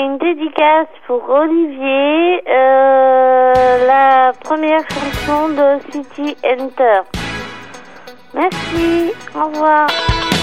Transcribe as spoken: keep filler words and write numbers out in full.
une dédicace pour Olivier, euh, la première chanson de City Enter. Merci, au revoir.